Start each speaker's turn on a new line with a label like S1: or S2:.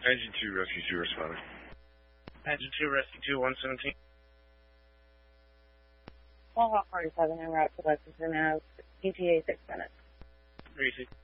S1: Engine 2, Rescue 2 responding.
S2: Engine 2, Rescue 2, 117.
S3: Hawk 47 en route to Lexington Ave, ETA 6 minutes.
S2: 36.